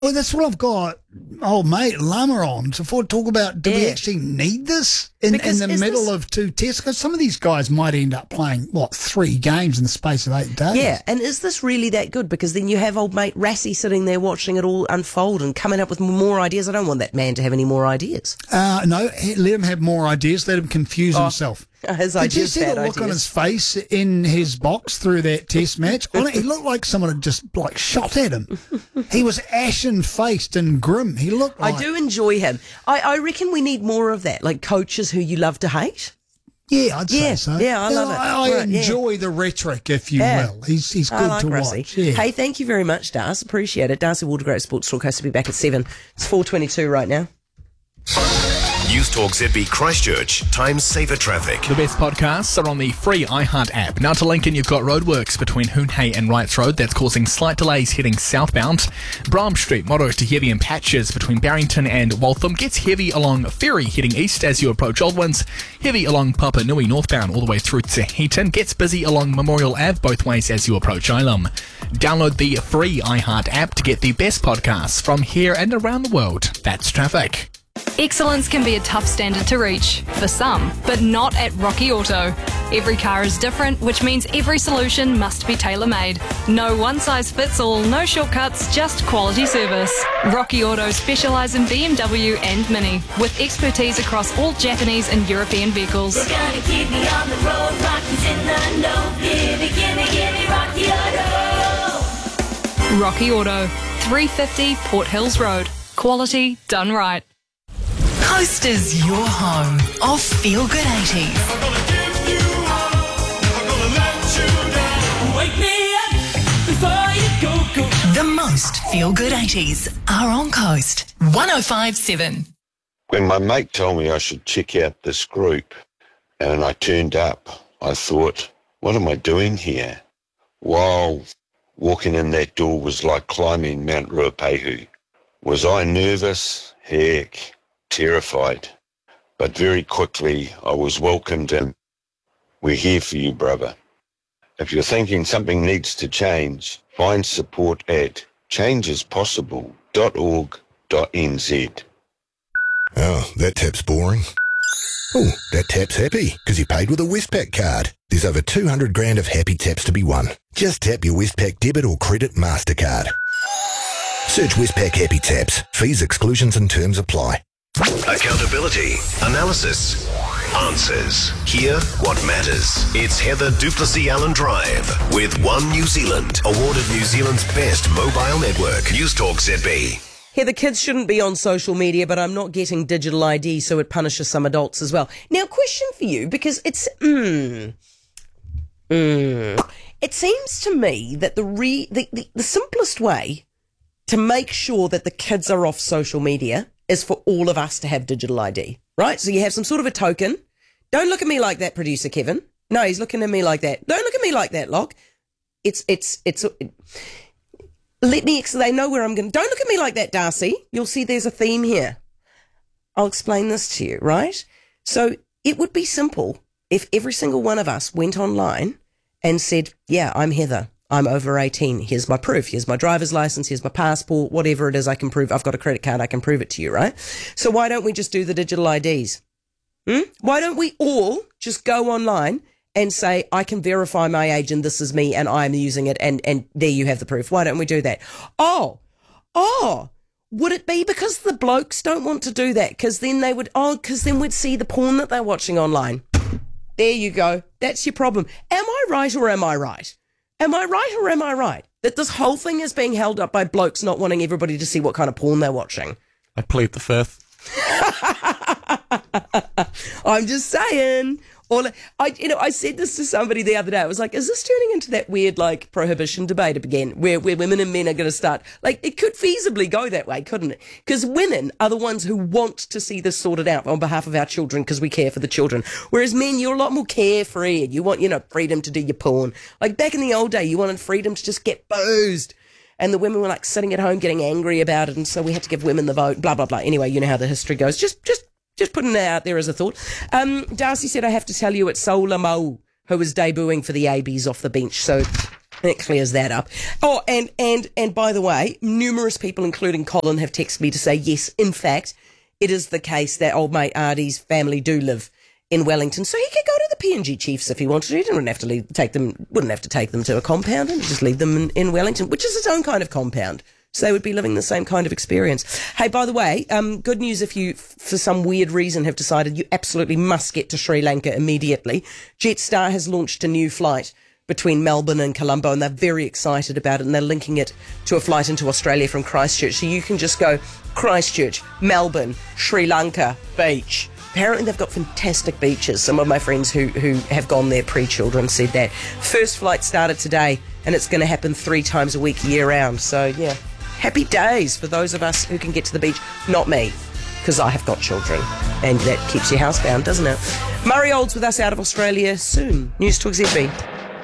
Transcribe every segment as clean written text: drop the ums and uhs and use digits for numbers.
Well, that's what I've got old mate Lama on to talk about. Do we actually need this in the middle of two tests? Because some of these guys might end up playing, 3 games in the space of 8 days. Yeah, and is this really that good? Because then you have old mate Rassie sitting there watching it all unfold and coming up with more ideas. I don't want that man to have any more ideas. No, let him have more ideas. Let him confuse himself. Did you see the look on his face in his box through that test match? He looked like someone had just shot at him. He was ashen-faced and grim. He looked like... I do enjoy him. I reckon we need more of that, like coaches who you love to hate. Yeah, I'd say so. Yeah, I love it. I enjoy the rhetoric, if you will. He's good to watch. Yeah. Hey, thank you very much, Darcy. Appreciate it. Darcy Waldegrave, Sports Talk, has to be back at 7. It's 4:22 right now. News Talk ZB Christchurch, Time Saver Traffic. The best podcasts are on the free iHeart app. Now to Lincoln, you've got roadworks between Hoonhay and Wrights Road. That's causing slight delays heading southbound. Bram Street, moderate to heavy in patches between Barrington and Waltham. Gets heavy along Ferry heading east as you approach Aldwins. Heavy along Papa Nui northbound all the way through to Heaton. Gets busy along Memorial Ave both ways as you approach Ilam. Download the free iHeart app to get the best podcasts from here and around the world. That's traffic. Excellence can be a tough standard to reach, for some, but not at Rocky Auto. Every car is different, which means every solution must be tailor-made. No one-size-fits-all, no shortcuts, just quality service. Rocky Auto specialise in BMW and Mini, with expertise across all Japanese and European vehicles. We're gonna keep me on the road, Rocky's in the know. Gimme, Rocky Auto. Rocky Auto, 350 Port Hills Road. Quality done right. Coast is your home of Feel Good 80s. Wake me up before you go. The most Feel Good 80s are on Coast 105.7. When my mate told me I should check out this group and I turned up, I thought, what am I doing here? While walking in that door was like climbing Mount Ruapehu. Was I nervous? Heck, terrified. But very quickly I was welcomed in. We're here for you, brother. If you're thinking something needs to change, find support at changeispossible.org.nz. Oh, that tap's boring. Oh, that tap's happy because he paid with a Westpac card. There's over 200 grand of happy taps to be won. Just tap your Westpac debit or credit MasterCard. Search Westpac Happy Taps. Fees, exclusions and terms apply. Accountability, analysis, answers. Hear what matters. It's Heather Duplessis Allen Drive with One New Zealand, awarded New Zealand's best mobile network. News Talk ZB. The kids shouldn't be on social media, but I'm not getting digital ID, so it punishes some adults as well. Now, question for you, because it's it seems to me that the simplest way to make sure that the kids are off social media is for all of us to have digital ID, right? So you have some sort of a token. Don't look at me like that, producer Kevin. No, he's looking at me like that. Don't look at me like that, Locke. Let me explain. They know where I'm going. Don't look at me like that, Darcy. You'll see there's a theme here. I'll explain this to you, right? So it would be simple if every single one of us went online and said, yeah, I'm Heather. I'm over 18. Here's my proof. Here's my driver's license. Here's my passport. Whatever it is, I can prove. I've got a credit card. I can prove it to you, right? So why don't we just do the digital IDs? Why don't we all just go online and say, I can verify my age and this is me and I'm using it and there you have the proof. Why don't we do that? Oh, would it be because the blokes don't want to do that? Because then we'd see the porn that they're watching online. There you go. That's your problem. Am I right or am I right? Am I right or am I right that this whole thing is being held up by blokes not wanting everybody to see what kind of porn they're watching? I plead the fifth. I'm just saying. I said this to somebody the other day. I was like, is this turning into that weird, prohibition debate again, where women and men are going to start, it could feasibly go that way, couldn't it? Because women are the ones who want to see this sorted out on behalf of our children because we care for the children. Whereas men, you're a lot more carefree and you want, freedom to do your porn. Like back in the old day, you wanted freedom to just get boozed. And the women were sitting at home getting angry about it. And so we had to give women the vote, blah, blah, blah. Anyway, you know how the history goes. Just putting that out there as a thought. Darcy said, I have to tell you it's Sola Mau who is debuting for the ABs off the bench. So It clears that up. Oh, and by the way, numerous people, including Colin, have texted me to say, yes, in fact, it is the case that old mate Artie's family do live in Wellington, so he could go to the PNG Chiefs if he wanted to. He wouldn't have to take them to a compound and just leave them in Wellington, which is its own kind of compound. So they would be living the same kind of experience. Hey, by the way, good news if you, for some weird reason, have decided you absolutely must get to Sri Lanka immediately. Jetstar has launched a new flight between Melbourne and Colombo, and they're very excited about it, and they're linking it to a flight into Australia from Christchurch. So you can just go Christchurch, Melbourne, Sri Lanka, beach. Apparently they've got fantastic beaches. Some of my friends who have gone there pre-children said that. First flight started today, and it's going to happen 3 times a week year round. So, yeah, happy days for those of us who can get to the beach. Not me, because I have got children, and that keeps you housebound, doesn't it? Murray Olds with us out of Australia soon. News Talk ZB.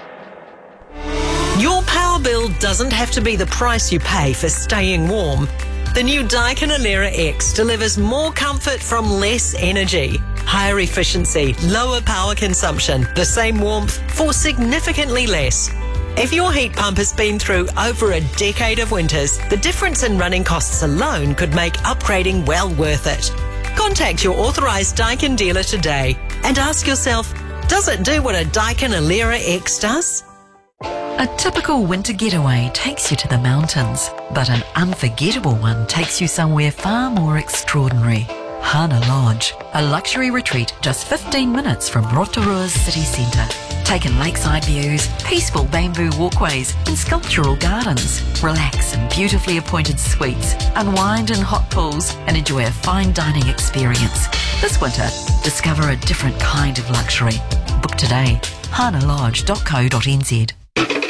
Your power bill doesn't have to be the price you pay for staying warm. The new Daikin Alera X delivers more comfort from less energy, higher efficiency, lower power consumption, the same warmth for significantly less. If your heat pump has been through over a decade of winters, the difference in running costs alone could make upgrading well worth it. Contact your authorised Daikin dealer today and ask yourself, does it do what a Daikin Alera X does? A typical winter getaway takes you to the mountains, but an unforgettable one takes you somewhere far more extraordinary. Hana Lodge, a luxury retreat just 15 minutes from Rotorua's city centre. Take in lakeside views, peaceful bamboo walkways and sculptural gardens. Relax in beautifully appointed suites, unwind in hot pools and enjoy a fine dining experience. This winter, discover a different kind of luxury. Book today, hanalodge.co.nz.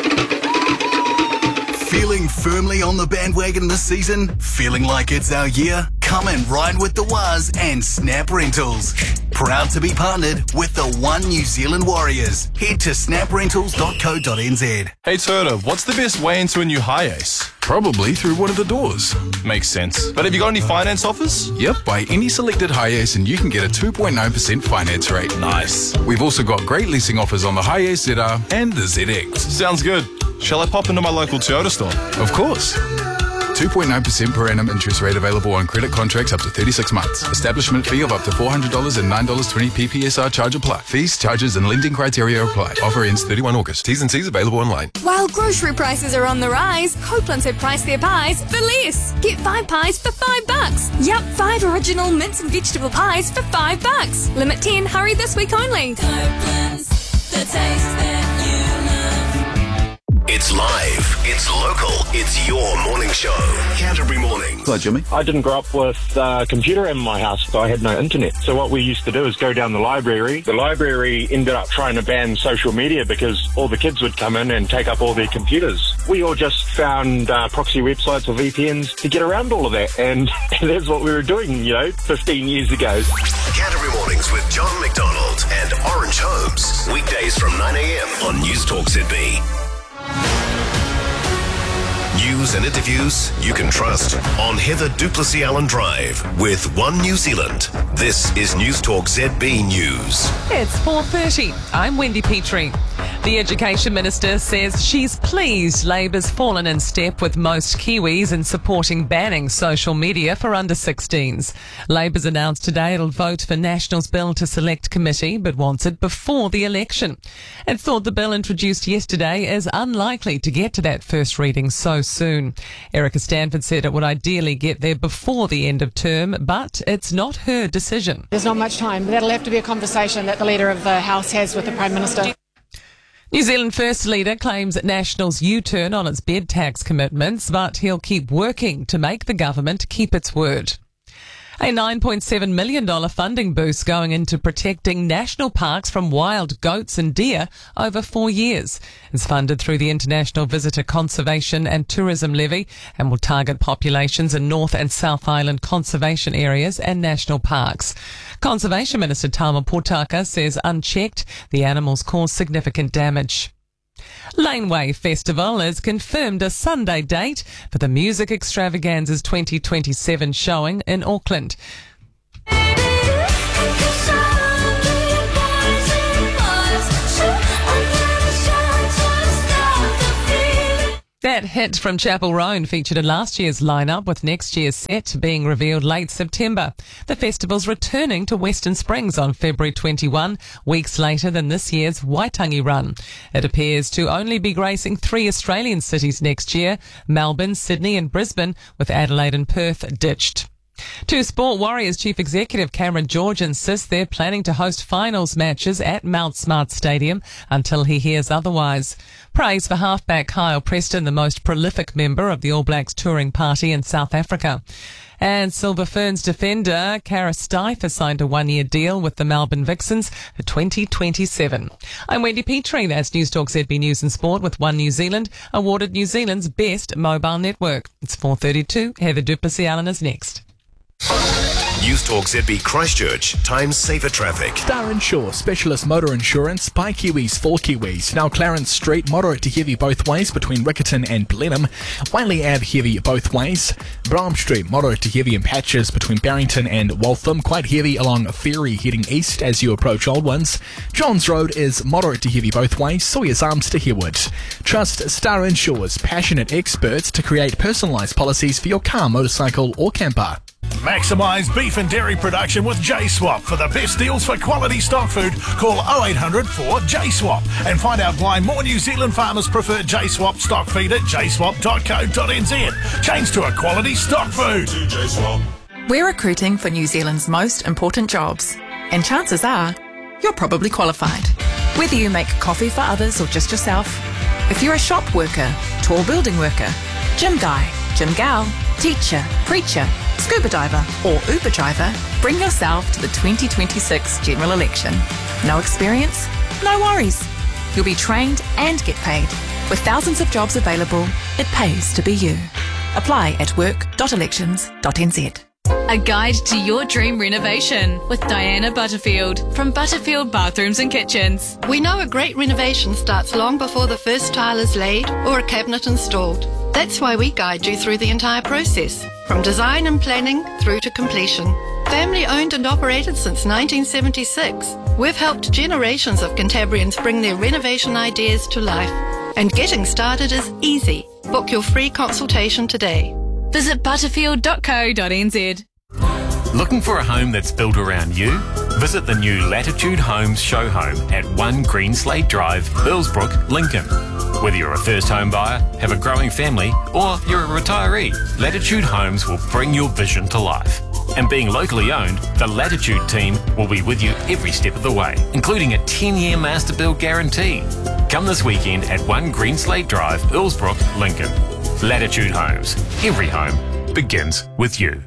Feeling firmly on the bandwagon this season? Feeling like it's our year? Come and ride with the Waz and Snap Rentals. Proud to be partnered with the One New Zealand Warriors. Head to snaprentals.co.nz. Hey Turda, what's the best way into a new Hiace? Probably through one of the doors. Makes sense. But have you got any finance offers? Yep, buy any selected Hiace and you can get a 2.9% finance rate. Nice. We've also got great leasing offers on the Hiace ZR and the ZX. Sounds good. Shall I pop into my local Toyota store? Of course. 2.9% per annum interest rate available on credit contracts up to 36 months. Establishment fee of up to $400 and $9.20 PPSR charge apply. Fees, charges and lending criteria apply. Offer ends 31 August. T's and C's available online. While grocery prices are on the rise, Copeland's have priced their pies for less. Get 5 pies for $5. Yup, 5 original mince and vegetable pies for $5. Limit 10, hurry this week only. Copeland's, the taste that you love. It's live, it's local, it's your morning show. Canterbury Mornings. Hello, Jimmy. I didn't grow up with a computer in my house, so I had no internet. So what we used to do is go down the library. The library ended up trying to ban social media because all the kids would come in and take up all their computers. We all just found proxy websites or VPNs to get around all of that, and that's what we were doing, 15 years ago. Canterbury Mornings with John McDonald and Orange Holmes. Weekdays from 9 a.m. on News Talk ZB. News and interviews you can trust on Heather Duplessis Allen Drive with One New Zealand. This is News Talk ZB News. It's 4:30. I'm Wendy Petrie. The Education Minister says she's pleased Labor's fallen in step with most Kiwis in supporting banning social media for under 16s. Labor's announced today it'll vote for National's bill to select committee, but wants it before the election. It thought the bill introduced yesterday is unlikely to get to that first reading so soon. Erica Stanford said it would ideally get there before the end of term, but it's not her decision. There's not much time. That'll have to be a conversation that the Leader of the House has with the Prime Minister. New Zealand First Leader claims National's U-turn on its bed tax commitments, but he'll keep working to make the government keep its word. A $9.7 million funding boost going into protecting national parks from wild goats and deer over 4 years. It's funded through the International Visitor Conservation and Tourism Levy and will target populations in North and South Island conservation areas and national parks. Conservation Minister Tama Potaka says unchecked, the animals cause significant damage. Laneway Festival has confirmed a Sunday date for the Music Extravaganza's 2027 showing in Auckland. That hit from Chapel Roan featured in last year's lineup, with next year's set being revealed late September. The festival's returning to Western Springs on February 21, weeks later than this year's Waitangi run. It appears to only be gracing 3 Australian cities next year: Melbourne, Sydney and Brisbane, with Adelaide and Perth ditched. To sport, Warriors Chief Executive Cameron George insists they're planning to host finals matches at Mount Smart Stadium until he hears otherwise. Praise for halfback Kyle Preston, the most prolific member of the All Blacks touring party in South Africa. And Silver Ferns defender Kara Stife has signed a 1-year deal with the Melbourne Vixens for 2027. I'm Wendy Petrie. That's News Talk ZB News and Sport with One New Zealand, awarded New Zealand's best mobile network. It's 4:32. Heather Duplessis-Allen is next. News Talk ZB Christchurch, times safer traffic. Star Insure, specialist motor insurance by Kiwis for Kiwis. Now Clarence Street, moderate to heavy both ways between Riccarton and Blenheim. Whaley Ave, heavy both ways. Bram Street, moderate to heavy in patches between Barrington and Waltham. Quite heavy along Ferry heading east as you approach Old Ones. Johns Road is moderate to heavy both ways. Sawyers Arms to Herwood. Trust Star Insure's passionate experts to create personalised policies for your car, motorcycle or camper. Maximise beef and dairy production with J-Swap. For the best deals for quality stock food, call 0800 4 J-Swap and find out why more New Zealand farmers prefer J-Swap stock feed at jswap.co.nz. Change to a quality stock food. We're recruiting for New Zealand's most important jobs, and chances are you're probably qualified. Whether you make coffee for others or just yourself, if you're a shop worker, tall building worker, gym guy, gym gal, teacher, preacher, scuba diver or Uber driver, bring yourself to the 2026 general election. No experience? No worries. You'll be trained and get paid. With thousands of jobs available, it pays to be you. Apply at work.elections.nz. A guide to your dream renovation with Diana Butterfield from Butterfield Bathrooms and Kitchens. We know a great renovation starts long before the first tile is laid or a cabinet installed. That's why we guide you through the entire process, from design and planning through to completion. Family owned and operated since 1976, we've helped generations of Cantabrians bring their renovation ideas to life. And getting started is easy. Book your free consultation today. Visit butterfield.co.nz. Looking for a home that's built around you? Visit the new Latitude Homes show home at 1 Greenslade Drive, Earlsbrook, Lincoln. Whether you're a first home buyer, have a growing family, or you're a retiree, Latitude Homes will bring your vision to life. And being locally owned, the Latitude team will be with you every step of the way, including a 10-year master build guarantee. Come this weekend at 1 Greenslade Drive, Earlsbrook, Lincoln. Latitude Homes. Every home begins with you.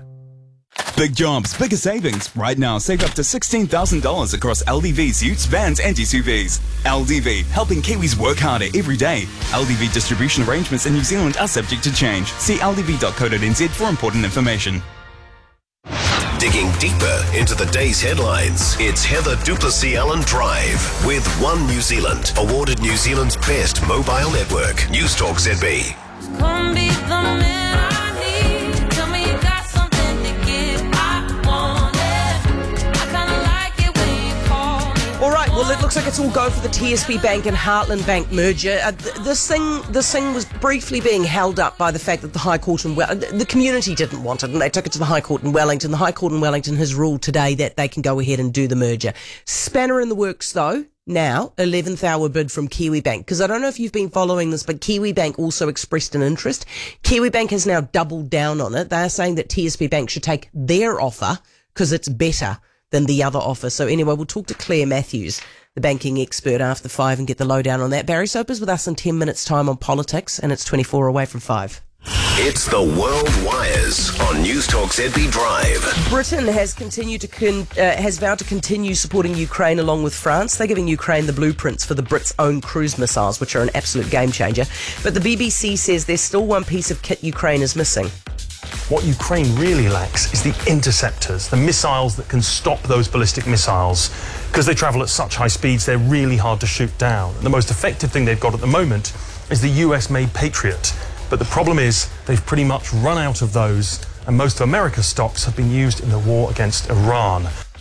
Big jobs, bigger savings. Right now, save up to $16,000 across LDV's utes, vans and SUVs. LDV, helping Kiwis work harder every day. LDV distribution arrangements in New Zealand are subject to change. See ldv.co.nz for important information. Digging deeper into the day's headlines, it's Heather Duplessis-Allen Drive with One New Zealand, awarded New Zealand's best mobile network. News Talk ZB. Come be the man I need. Tell me you got something to give. I want it. I kinda like it when you call me. All right, well, it looks like it's all go for the TSB Bank and Heartland Bank merger. This thing was briefly being held up by the fact that the High Court in the community didn't want it, and they took it to the High Court in Wellington. The High Court in Wellington has ruled today that they can go ahead and do the merger. Spanner in the works, though. Now, 11th hour bid from Kiwibank, because I don't know if you've been following this, but Kiwibank also expressed an interest. Kiwibank has now doubled down on it. They are saying that TSB Bank should take their offer because it's better than the other offer. So anyway, we'll talk to Claire Matthews, the banking expert, after 5 and get the lowdown on that. Barry Soper's with us in 10 minutes' time on politics, and it's 24 away from 5. It's the World Wires on News Talk ZB Drive. Britain has has vowed to continue supporting Ukraine along with France. They're giving Ukraine the blueprints for the Brits' own cruise missiles, which are an absolute game changer. But the BBC says there's still one piece of kit Ukraine is missing. What Ukraine really lacks is the interceptors, the missiles that can stop those ballistic missiles. Because they travel at such high speeds, they're really hard to shoot down. And the most effective thing they've got at the moment is the US-made Patriot. But the problem is they've pretty much run out of those, and most of America's stocks have been used in the war against Iran.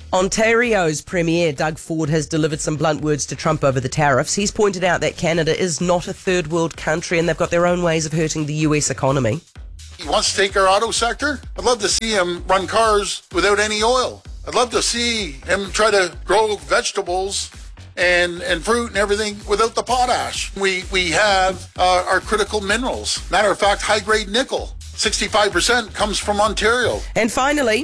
Ontario's Premier Doug Ford has delivered some blunt words to Trump over the tariffs. He's pointed out that Canada is not a third world country and they've got their own ways of hurting the US economy. He wants to take our auto sector. I'd love to see him run cars without any oil. I'd love to see him try to grow vegetables and fruit and everything without the potash. We have our critical minerals. Matter of fact, high-grade nickel, 65% comes from Ontario. And finally,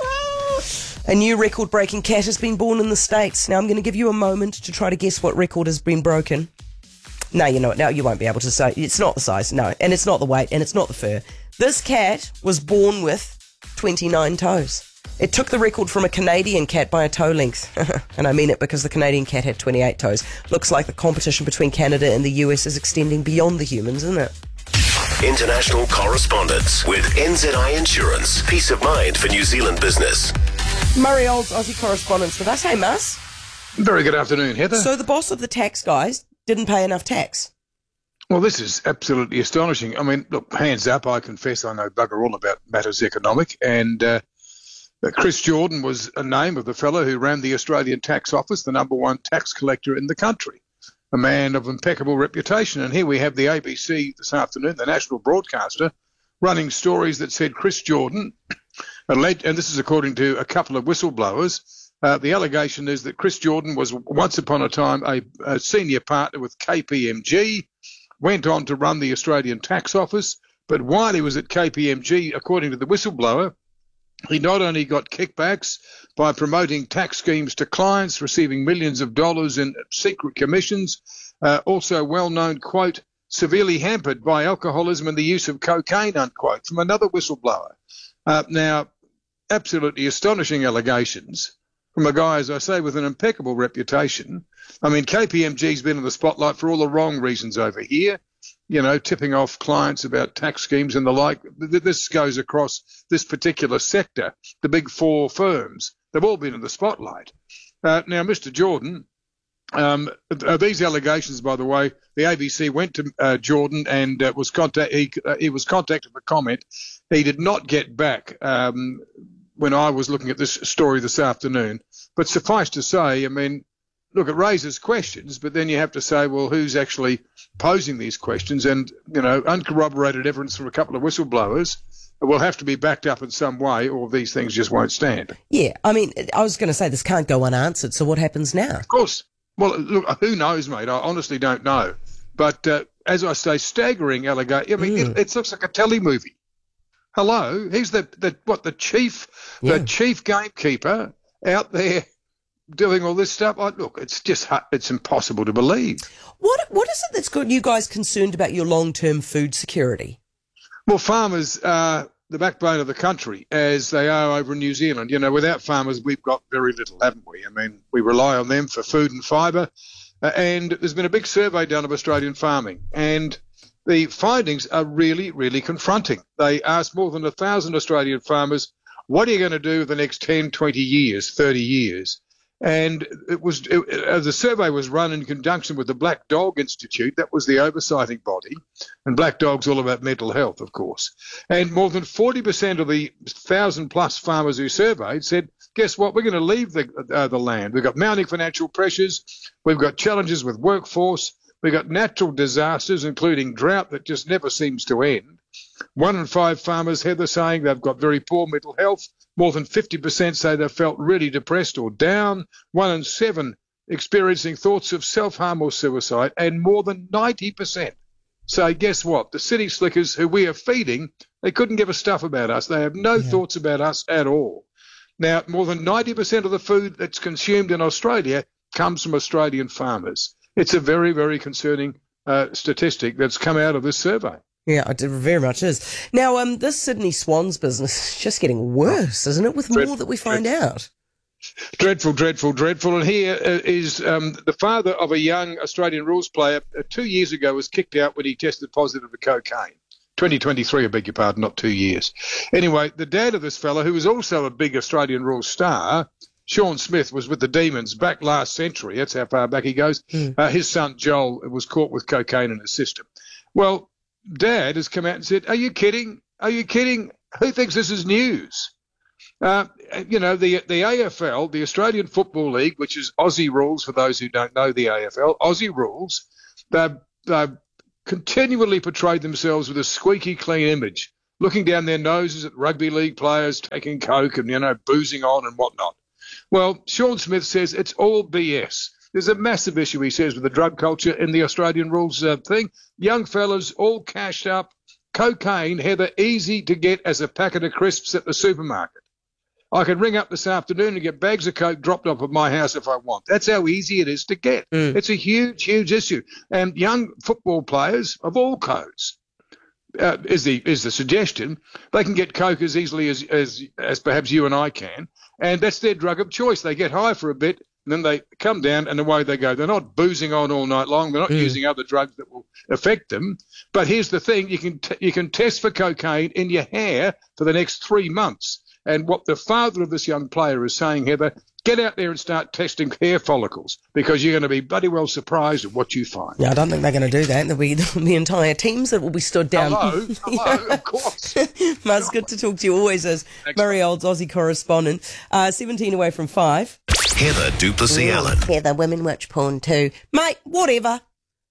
a new record-breaking cat has been born in the States. Now, I'm going to give you a moment to try to guess what record has been broken. No, you know it. No, you won't be able to say. It's not the size, no. And it's not the weight, and it's not the fur. This cat was born with 29 toes. It took the record from a Canadian cat by a toe length. And I mean it because the Canadian cat had 28 toes. Looks like the competition between Canada and the US is extending beyond the humans, isn't it? International correspondence with NZI Insurance. Peace of mind for New Zealand business. Murray Old's Aussie correspondent's with us. Hey, Mus. Very good afternoon, Heather. So the boss of the tax guys didn't pay enough tax. Well, this is absolutely astonishing. I mean, look, hands up, I confess I know bugger all about matters economic, and Chris Jordan was a name of the fellow who ran the Australian Tax Office, the number one tax collector in the country, a man of impeccable reputation. And here we have the ABC this afternoon, the national broadcaster, running stories that said Chris Jordan, and this is according to a couple of whistleblowers, the allegation is that Chris Jordan was once upon a time a senior partner with KPMG, went on to run the Australian Tax Office, but while he was at KPMG, according to the whistleblower, he not only got kickbacks by promoting tax schemes to clients, receiving millions of dollars in secret commissions, also well-known, quote, severely hampered by alcoholism and the use of cocaine, unquote, from another whistleblower. Now, absolutely astonishing allegations from a guy, as I say, with an impeccable reputation. I mean, KPMG's been in the spotlight for all the wrong reasons over here, you know, tipping off clients about tax schemes and the like. This goes across this particular sector. The big four firms, they've all been in the spotlight. Now, Mr. Jordan, these allegations, by the way, the ABC went to Jordan and he was contacted for comment. He did not get back when I was looking at this story this afternoon. But suffice to say, I mean, look, it raises questions, but then you have to say, well, who's actually posing these questions? And, you know, uncorroborated evidence from a couple of whistleblowers will have to be backed up in some way, or these things just won't stand. Yeah, I mean, I was going to say this can't go unanswered, so what happens now? Of course. Well, look, who knows, mate? I honestly don't know. But as I say, staggering allegation. I mean, it looks like a telly movie. Hello, he's the chief gamekeeper out there doing all this stuff. Look, it's impossible to believe. What is it that's got you guys concerned about your long-term food security? Well, farmers are the backbone of the country, as they are over in New Zealand. You know, without farmers, we've got very little, haven't we? I mean, we rely on them for food and fibre. And there's been a big survey done of Australian farming, and the findings are really, really confronting. They asked more than 1,000 Australian farmers, what are you going to do the next 10, 20 years, 30 years? And the survey was run in conjunction with the Black Dog Institute. That was the oversighting body. And Black Dog's all about mental health, of course. And more than 40% of the 1,000-plus farmers who surveyed said, guess what, we're going to leave the land. We've got mounting financial pressures. We've got challenges with workforce. We've got natural disasters, including drought that just never seems to end. 1 in 5 farmers, Heather, saying they've got very poor mental health. More than 50% say they've felt really depressed or down. 1 in 7 experiencing thoughts of self-harm or suicide. And more than 90% say, guess what, the city slickers who we are feeding, they couldn't give a stuff about us. They have no thoughts about us at all. Now, more than 90% of the food that's consumed in Australia comes from Australian farmers. It's a very, very concerning statistic that's come out of this survey. Yeah, it very much is. Now, this Sydney Swans business is just getting worse, isn't it, with more that we find out? Dreadful, dreadful, dreadful. And here is the father of a young Australian rules player 2 years ago was kicked out when he tested positive for cocaine. 2023, I beg your pardon, not 2 years. Anyway, the dad of this fella, who was also a big Australian rules star, Sean Smith, was with the Demons back last century. That's how far back he goes. His son, Joel, was caught with cocaine in his system. Well, Dad has come out and said, are you kidding? Are you kidding? Who thinks this is news? The AFL, the Australian Football League, which is Aussie rules for those who don't know the AFL, Aussie rules, they've continually portrayed themselves with a squeaky clean image, looking down their noses at rugby league players taking coke and, boozing on and whatnot. Well, Sean Smith says it's all BS. There's a massive issue, he says, with the drug culture in the Australian rules thing. Young fellas all cashed up. Cocaine, Heather, easy to get as a packet of crisps at the supermarket. I can ring up this afternoon and get bags of coke dropped off at my house if I want. That's how easy it is to get. It's a huge, huge issue. And young football players of all codes, is the suggestion, they can get coke as easily as perhaps you and I can. And that's their drug of choice. They get high for a bit, and then they come down and away they go. They're not boozing on all night long. They're not using other drugs that will affect them. But here's the thing. You can test for cocaine in your hair for the next 3 months. And what the father of this young player is saying, Heather, get out there and start testing hair follicles because you're going to be bloody well surprised at what you find. Yeah, I don't think they're going to do that. There'll be the entire teams that will be stood down. Hello, of course. Muzz, good to talk to you always as Murray Olds, Aussie correspondent. 17 away from 5. Heather Duplessis Allen. Heather, women watch porn too. Mate, whatever.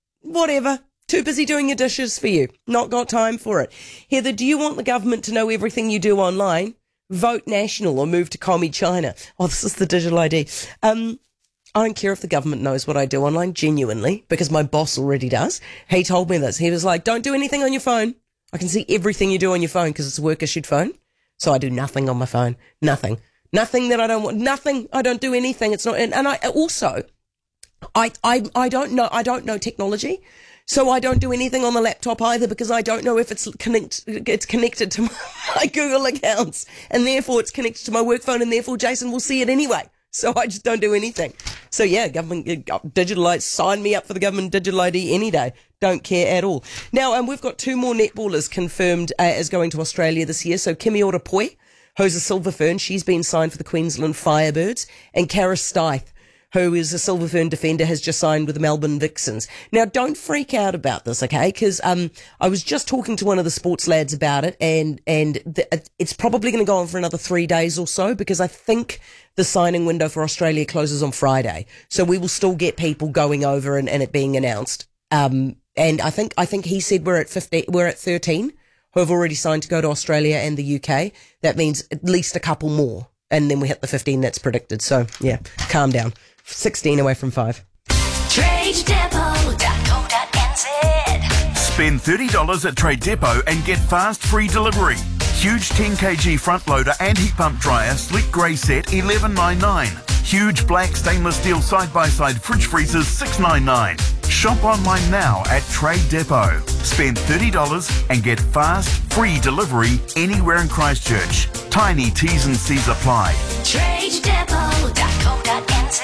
Too busy doing your dishes for you. Not got time for it. Heather, do you want the government to know everything you do online? Vote national or move to commie China. Oh, this is the digital ID. I don't care if the government knows what I do online, genuinely, because my boss already does. He told me this. He was like, don't do anything on your phone. I can see everything you do on your phone because it's a work-issued phone. So I do nothing on my phone. Nothing that I don't want. Nothing. I don't do anything. It's not. And I also, I don't know technology. So I don't do anything on the laptop either because I don't know if it's connected to my Google accounts and therefore it's connected to my work phone and therefore Jason will see it anyway. So I just don't do anything. So yeah, government digital ID, sign me up for the government digital ID any day. Don't care at all. Now, and we've got 2 more netballers confirmed as going to Australia this year. So Kimi Orapoi, who's a Silver Fern, she's been signed for the Queensland Firebirds, and Kara Stythe, who is a Silver Fern defender, has just signed with the Melbourne Vixens. Now, don't freak out about this, okay? Because I was just talking to one of the sports lads about it, and it's probably going to go on for another 3 days or so, because I think the signing window for Australia closes on Friday. So we will still get people going over and it being announced. And I think he said we're at 13 who have already signed to go to Australia and the UK. That means at least a couple more, and then we hit the 15 that's predicted. So yeah, calm down. 16 away from 5. TradeDepot.co.nz. Spend $30 at Trade Depot and get fast free delivery. Huge 10 kg front loader and heat pump dryer, slick grey set, $11.99. Huge black stainless steel side-by-side fridge freezers, $6.99. Shop online now at Trade Depot. Spend $30 and get fast free delivery anywhere in Christchurch. Tiny T's and C's apply. TradeDepot.co.nz.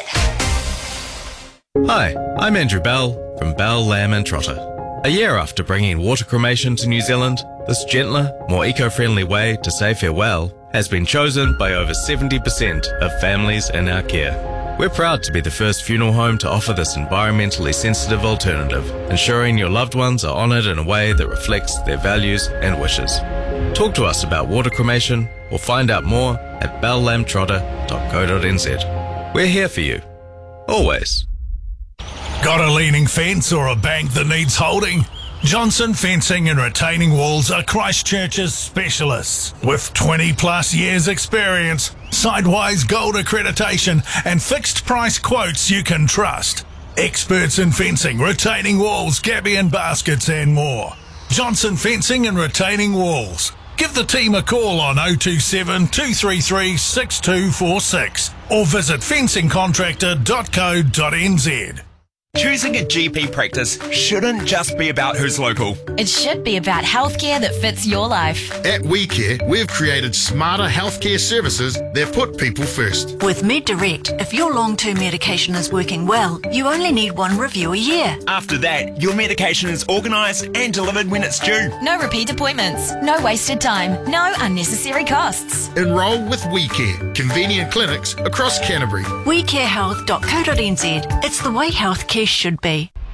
Hi, I'm Andrew Bell from Bell, Lamb and Trotter. A year after bringing water cremation to New Zealand, this gentler, more eco-friendly way to say farewell has been chosen by over 70% of families in our care. We're proud to be the first funeral home to offer this environmentally sensitive alternative, ensuring your loved ones are honoured in a way that reflects their values and wishes. Talk to us about water cremation or find out more at bellamtrotter.co.nz. We're here for you. Always. Got a leaning fence or a bank that needs holding? Johnson Fencing and Retaining Walls are Christchurch's specialists. With 20 plus years experience, Sidewise Gold accreditation and fixed price quotes you can trust. Experts in fencing, retaining walls, gabbie and baskets and more. Johnson Fencing and Retaining Walls. Give the team a call on 027 233 6246 or visit fencingcontractor.co.nz. Choosing a GP practice shouldn't just be about who's local. It should be about healthcare that fits your life. At WeCare, we've created smarter healthcare services that put people first. With MedDirect, if your long-term medication is working well, you only need one review a year. After that, your medication is organised and delivered when it's due. No repeat appointments, no wasted time, no unnecessary costs. Enrol with WeCare, convenient clinics across Canterbury. WeCareHealth.co.nz. It's the way healthcare should be.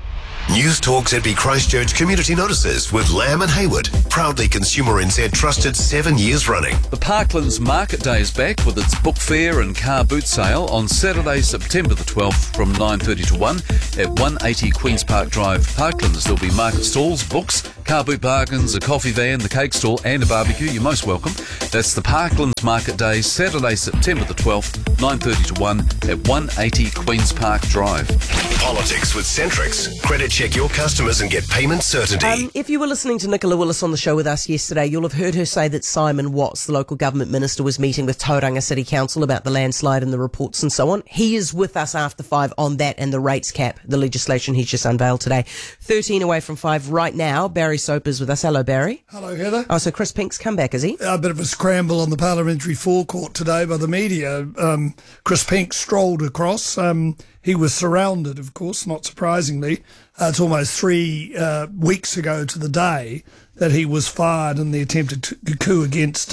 News Talk ZB Christchurch Community Notices with Lamb and Hayward. Proudly Consumer NZ trusted 7 years running. The Parklands Market Day is back with its book fair and car boot sale on Saturday, September the 12th from 9:30 to 1 at 180 Queen's Park Drive, Parklands. There'll be market stalls, books, car boot bargains, a coffee van, the cake stall and a barbecue. You're most welcome. That's the Parklands Market Day, Saturday, September the 12th, 9:30 to 1 at 180 Queen's Park Drive. Politics with Centrix. Credit check your customers and get payment certainty. If you were listening to Nicola Willis on the show with us yesterday, you'll have heard her say that Simon Watts, the local government minister, was meeting with Tauranga City Council about the landslide and the reports and so on. He is with us after 5 on that and the rates cap, the legislation he's just unveiled today. 13 away from 5 right now. Barry Soper is with us. Hello, Barry. Hello, Heather. Oh, so Chris Pink's come back, is he? A bit of a scramble on the parliamentary forecourt today by the media. Chris Pink strolled across. He was surrounded, of course, not surprisingly. It's almost 3 weeks ago to the day that he was fired in the attempted coup against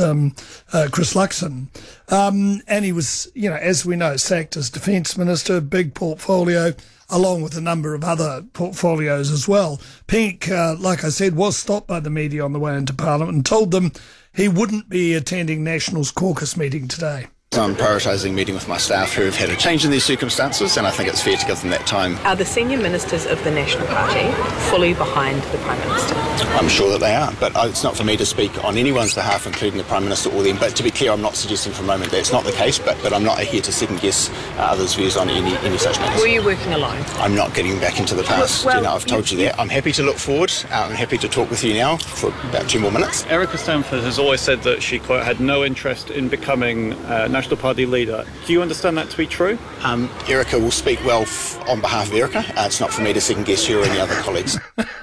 Chris Luxon. And he was, as we know, sacked as Defence Minister, big portfolio, along with a number of other portfolios as well. Pink, like I said, was stopped by the media on the way into Parliament and told them he wouldn't be attending National's caucus meeting today. I'm prioritising meeting with my staff who have had a change in their circumstances, and I think it's fair to give them that time. Are the senior ministers of the National Party fully behind the Prime Minister? I'm sure that they are, but it's not for me to speak on anyone's behalf, including the Prime Minister or them. But to be clear, I'm not suggesting for a moment that's not the case, but I'm not here to second-guess others' views on any such matters. Were you working alone? I'm not getting back into the past. Well, I've told you that. I'm happy to look forward. I'm happy to talk with you now for about 2 more minutes. Erica Stanford has always said that she, quote, had no interest in becoming National Party leader. Do you understand that to be true? Erica will speak well on behalf of Erica. It's not for me to second-guess her or any other colleagues.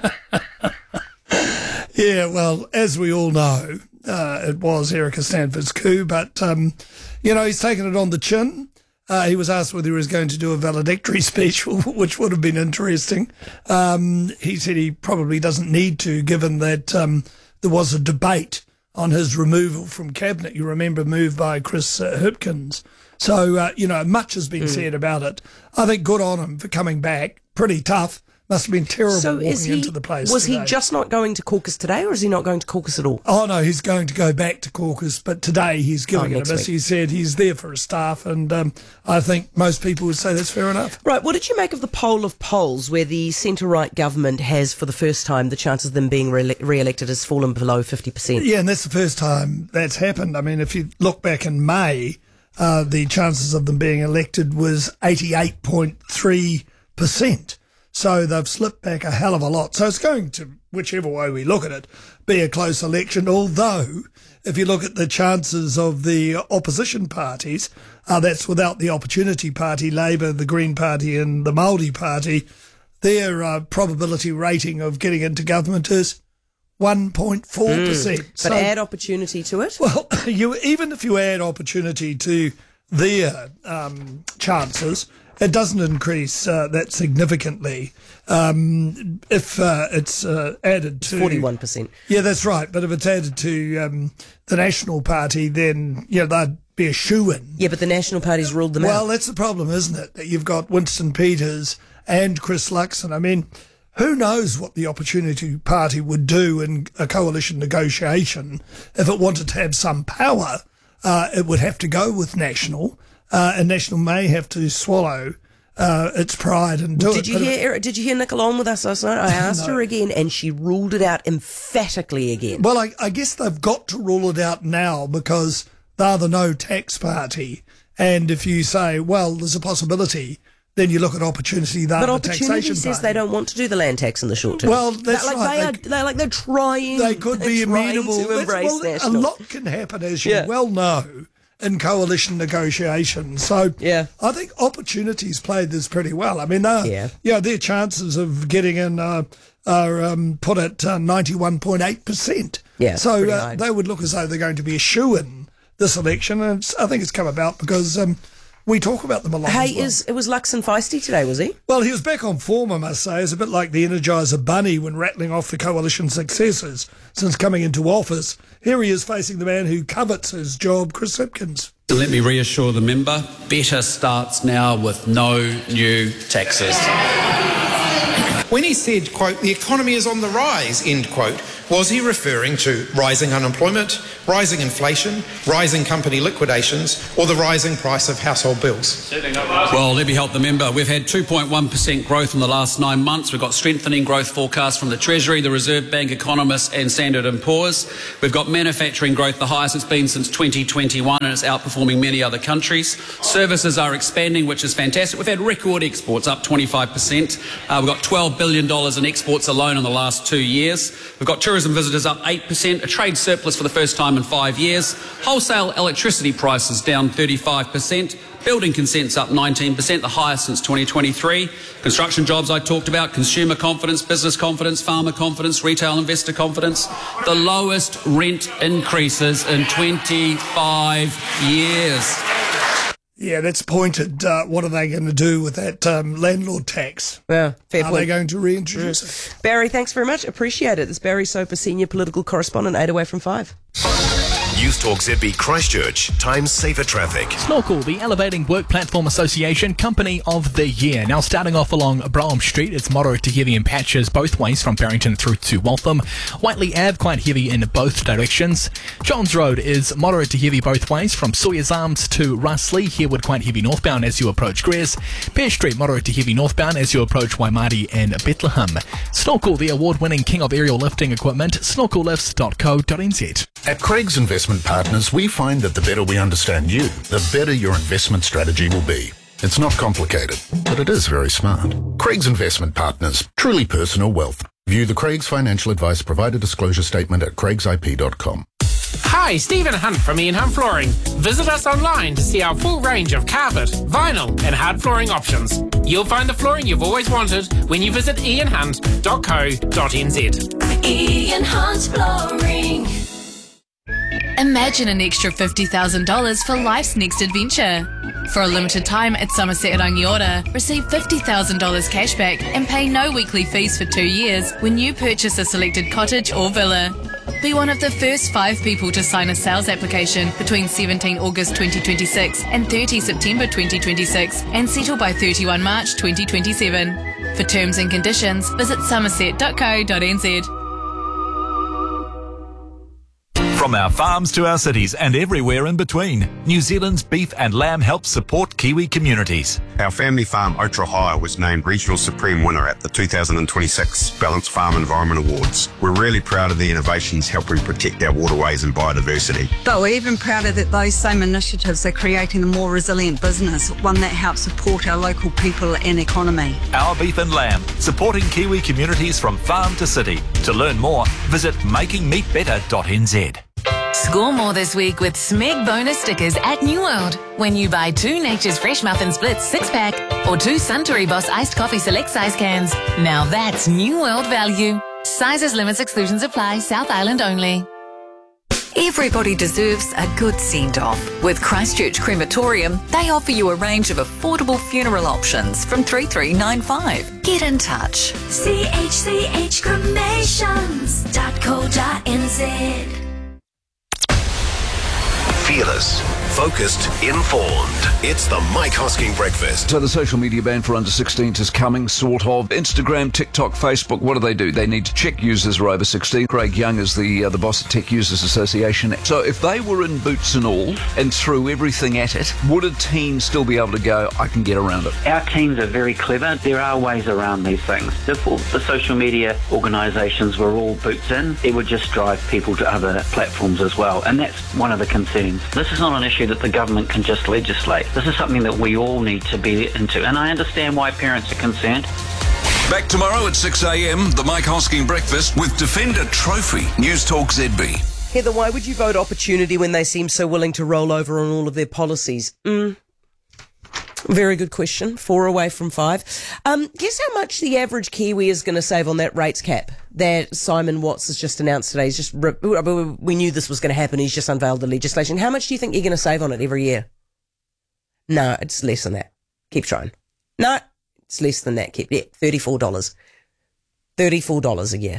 Yeah, well, as we all know, it was Erica Stanford's coup, but, he's taken it on the chin. He was asked whether he was going to do a valedictory speech, which would have been interesting. He said he probably doesn't need to, given that there was a debate on his removal from cabinet. You remember, moved by Chris Hipkins. So, much has been said about it. I think good on him for coming back. Pretty tough. Must have been terrible walking into the place Was today. he just not going to caucus today, or is he not going to caucus at all? Oh, no, he's going to go back to caucus, but today he's giving it a next miss. week. He said he's there for his staff, and I think most people would say that's fair enough. Right, what did you make of the poll of polls where the centre-right government has, for the first time, the chances of them being re-elected has fallen below 50%? Yeah, and that's the first time that's happened. I mean, if you look back in May, the chances of them being elected was 88.3%. So they've slipped back a hell of a lot. So it's going to, whichever way we look at it, be a close election. Although, if you look at the chances of the opposition parties, that's without the Opportunity Party, Labour, the Green Party and the Māori Party, their probability rating of getting into government is 1.4%. But add Opportunity to it? Well, even if you add Opportunity to their chances, it doesn't increase that significantly. If it's added to 41%. Yeah, that's right. But if it's added to the National Party, then they'd be a shoo-in. Yeah, but the National Party's ruled them out. Well, that's the problem, isn't it? That you've got Winston Peters and Chris Luxon. I mean, who knows what the Opportunity Party would do in a coalition negotiation if it wanted to have some power? It would have to go with National. And National may have to swallow its pride and do it. Did you hear Nicola on with us last night? I asked her again, and she ruled it out emphatically again. Well, I guess they've got to rule it out now because they're the no tax party. And if you say, well, there's a possibility, then you look at Opportunity. But Opportunity says they don't want to do the land tax in the short term. Well, that's right. They're trying. They could be amenable to embrace National. A lot can happen, as you well know, in coalition negotiations. So I think Opportunity's played this pretty well. I mean, their chances of getting in are put at 91.8%. Yeah, so they would look as though they're going to be a shoo-in this election, and I think it's come about because we talk about them a lot. Hey, was Luxon feisty today, was he? Well, he was back on form, I must say. It's a bit like the Energizer Bunny when rattling off the coalition successes since coming into office. Here he is facing the man who covets his job, Chris Hipkins. So let me reassure the member, better starts now with no new taxes. When he said, quote, the economy is on the rise, end quote, was he referring to rising unemployment, rising inflation, rising company liquidations, or the rising price of household bills? Well, let me help the member. We've had 2.1% growth in the last 9 months. We've got strengthening growth forecasts from the Treasury, the Reserve Bank economists and Standard & Poor's. We've got manufacturing growth, the highest it's been since 2021, and it's outperforming many other countries. Services are expanding, which is fantastic. We've had record exports, up 25%. We've got $12 billion in exports alone in the last 2 years. We've got tourism visitors up 8%, a trade surplus for the first time in 5 years. Wholesale electricity prices down 35%. Building consents up 19%, the highest since 2023. Construction jobs I talked about, consumer confidence, business confidence, farmer confidence, retail investor confidence. The lowest rent increases in 25 years. Yeah, that's pointed. What are they going to do with that landlord tax? Yeah, fair Are point. they going to reintroduce it? Barry, thanks very much. Appreciate it. It's Barry Soper, Senior Political Correspondent, 8 away from 5. News Talk ZB Christchurch. Times safer traffic. Snorkel, the Elevating Work Platform Association Company of the Year. Now starting off along Brougham Street, it's moderate to heavy in patches both ways from Barrington through to Waltham. Whiteley Ave quite heavy in both directions. Johns Road is moderate to heavy both ways from Sawyers Arms to Russley. Hereward quite heavy northbound as you approach Greers. Pear Street moderate to heavy northbound as you approach Waimati and Bethlehem. Snorkel, the award-winning king of aerial lifting equipment, snorkellifts.co.nz. At Craig's Investment Partners, we find that the better we understand you, the better your investment strategy will be. It's not complicated, but it is very smart. Craig's Investment Partners, truly personal wealth. View the Craig's Financial Advice Provider Disclosure Statement at craigsip.com. Hi, Stephen Hunt from Ian Hunt Flooring. Visit us online to see our full range of carpet, vinyl and hard flooring options. You'll find the flooring you've always wanted when you visit ianhunt.co.nz. Ian Hunt Flooring. Imagine an extra $50,000 for life's next adventure. For a limited time at Somerset Rangiora, receive $50,000 cashback and pay no weekly fees for 2 years when you purchase a selected cottage or villa. Be one of the first 5 people to sign a sales application between 17 August 2026 and 30 September 2026 and settle by 31 March 2027. For terms and conditions, visit somerset.co.nz. From our farms to our cities and everywhere in between, New Zealand's beef and lamb helps support Kiwi communities. Our family farm, Otrahire, was named Regional Supreme Winner at the 2026 Balanced Farm Environment Awards. We're really proud of the innovations helping protect our waterways and biodiversity. But we're even prouder that those same initiatives are creating a more resilient business, one that helps support our local people and economy. Our beef and lamb, supporting Kiwi communities from farm to city. To learn more, visit makingmeatbetter.nz. Score more this week with Smeg bonus stickers at New World. When you buy 2 Nature's Fresh Muffin Splits 6-pack or 2 Suntory Boss Iced Coffee Select Size cans. Now that's New World value. Sizes, limits, exclusions apply. South Island only. Everybody deserves a good send-off. With Christchurch Crematorium, they offer you a range of affordable funeral options from $3,395. Get in touch. chchcremations.co.nz. Fearless, focused, informed. It's the Mike Hosking Breakfast. So the social media ban for under 16s is coming, sort of. Instagram, TikTok, Facebook, what do? They need to check users who are over 16. Craig Young is the boss of Tech Users Association. So if they were in boots and all and threw everything at it, would a teen still be able to go, I can get around it? Our teens are very clever. There are ways around these things. If all the social media organisations were all boots in, it would just drive people to other platforms as well. And that's one of the concerns. This is not an issue that the government can just legislate. This is something that we all need to be into. And I understand why parents are concerned. Back tomorrow at 6 a.m, the Mike Hosking Breakfast with Defender Trophy. News Talk ZB. Heather, why would you vote Opportunity when they seem so willing to roll over on all of their policies? Very good question. 4 away from 5. Guess how much the average Kiwi is going to save on that rates cap that Simon Watts has just announced today? We knew this was going to happen. He's just unveiled the legislation. How much do you think you're going to save on it every year? No, it's less than that. Keep trying. No, it's less than that. $34. $34 a year.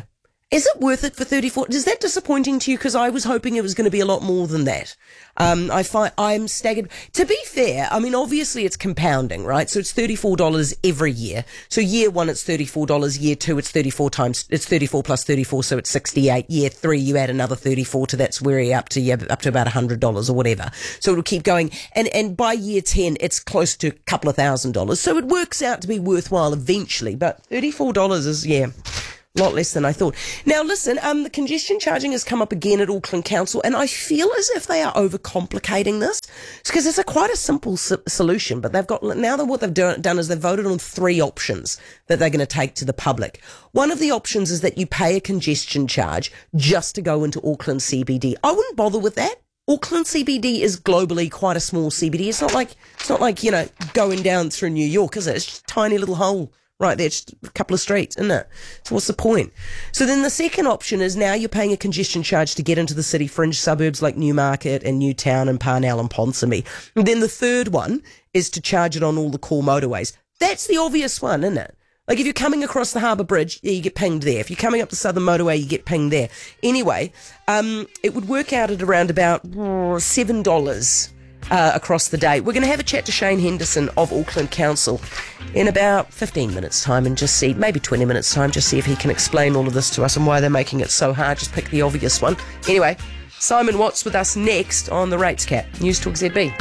Is it worth it for 34? Is that disappointing to you? Because I was hoping it was going to be a lot more than that. I'm staggered. To be fair, I mean, obviously it's compounding, right? So it's $34 every year. So year 1, it's $34. Year 2, it's 34 plus 34. So it's 68. Year 3, you add another 34 to that's where you're up to about $100 or whatever. So it'll keep going. And by year 10, it's close to a couple of $1,000s. So it works out to be worthwhile eventually. But $34 is, a lot less than I thought. Now, listen, the congestion charging has come up again at Auckland Council, and I feel as if they are overcomplicating this, because it's quite a simple solution, but what they've done is they've voted on 3 options that they're going to take to the public. One of the options is that you pay a congestion charge just to go into Auckland CBD. I wouldn't bother with that. Auckland CBD is globally quite a small CBD. It's not like, going down through New York, is it? It's just a tiny little hole. Right there, just a couple of streets, isn't it? So what's the point? So then the second option is now you're paying a congestion charge to get into the city fringe suburbs like Newmarket and Newtown and Parnell and Ponsonby. And then the third one is to charge it on all the core motorways. That's the obvious one, isn't it? Like if you're coming across the Harbour Bridge, you get pinged there. If you're coming up the Southern Motorway, you get pinged there. Anyway, it would work out at around about $7 across the day. We're going to have a chat to Shane Henderson of Auckland Council in about 15 minutes time and just see, maybe 20 minutes time, just see if he can explain all of this to us and why they're making it so hard. Just pick the obvious one. Anyway, Simon Watts with us next on the Rates Cap. News Talk ZB.